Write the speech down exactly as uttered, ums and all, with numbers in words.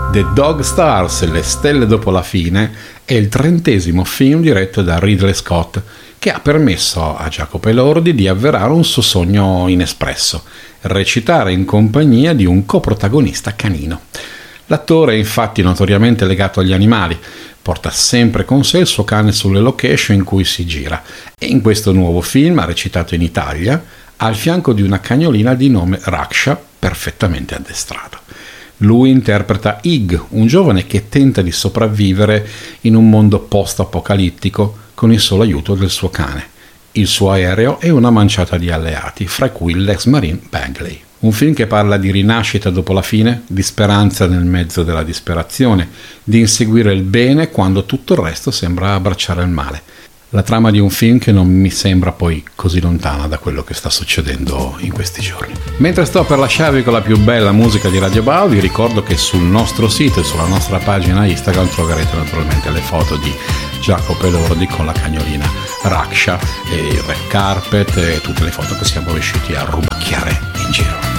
The Dog Stars, Le stelle dopo la fine, è il trentesimo film diretto da Ridley Scott, che ha permesso a Jacopo Elordi di avverare un suo sogno inespresso: recitare in compagnia di un coprotagonista canino. L'attore è infatti notoriamente legato agli animali, porta sempre con sé il suo cane sulle location in cui si gira, e in questo nuovo film ha recitato in Italia al fianco di una cagnolina di nome Raksha, perfettamente addestrato. Lui interpreta Ig, un giovane che tenta di sopravvivere in un mondo post-apocalittico con il solo aiuto del suo cane, il suo aereo e una manciata di alleati, fra cui l'ex marine Bagley. Un film che parla di rinascita dopo la fine, di speranza nel mezzo della disperazione, di inseguire il bene quando tutto il resto sembra abbracciare il male. La trama di un film che non mi sembra poi così lontana da quello che sta succedendo in questi giorni. Mentre sto per lasciarvi con la più bella musica di Radio Bao, vi ricordo che sul nostro sito e sulla nostra pagina Instagram troverete naturalmente le foto di Jacopo Elordi con la cagnolina Raksha e il red carpet e tutte le foto che siamo riusciti a rubacchiare in giro.